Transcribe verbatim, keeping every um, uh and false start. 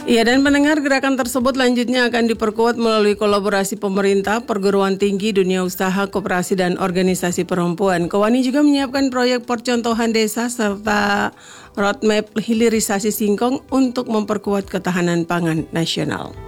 Iya, dan pendengar, gerakan tersebut lanjutnya akan diperkuat melalui kolaborasi pemerintah, perguruan tinggi, dunia usaha, koperasi, dan organisasi perempuan. Kowani juga menyiapkan proyek percontohan desa serta roadmap hilirisasi singkong untuk memperkuat ketahanan pangan nasional.